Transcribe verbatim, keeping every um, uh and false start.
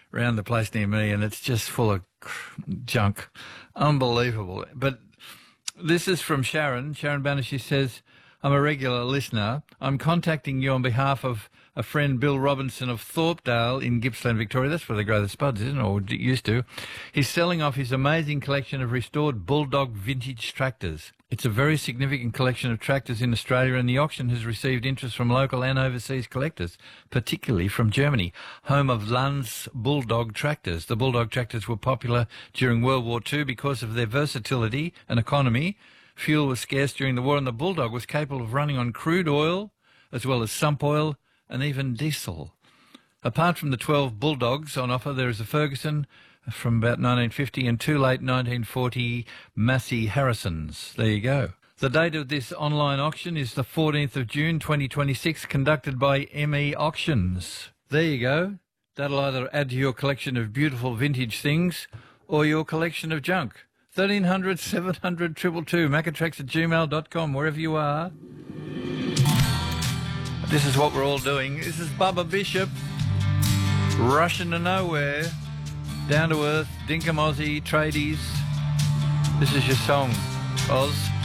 around the place near me, and it's just full of junk. Unbelievable. But this is from Sharon. Sharon Banner, she says, I'm a regular listener. I'm contacting you on behalf of a friend, Bill Robinson of Thorpedale in Gippsland, Victoria. That's where they grow the spuds, isn't it? Or it used to. He's selling off his amazing collection of restored Bulldog vintage tractors. It's a very significant collection of tractors in Australia, and the auction has received interest from local and overseas collectors, particularly from Germany, home of Lanz Bulldog tractors. The Bulldog tractors were popular during World War Two because of their versatility and economy. Fuel was scarce during the war, and the Bulldog was capable of running on crude oil as well as sump oil and even diesel. Apart from the twelve Bulldogs on offer, there is a Ferguson from about nineteen fifty and two late nineteen forty Massey Harrisons. There you go. The date of this online auction is the fourteenth of June twenty twenty-six, conducted by M E Auctions. There you go. That'll either add to your collection of beautiful vintage things or your collection of junk. thirteen hundred, seven hundred, two two two, Macatrax at gmail dot com, wherever you are. This is what we're all doing. This is Bubba Bishop, rushing to nowhere, down to earth, dinkum Aussie, tradies. This is your song, Oz.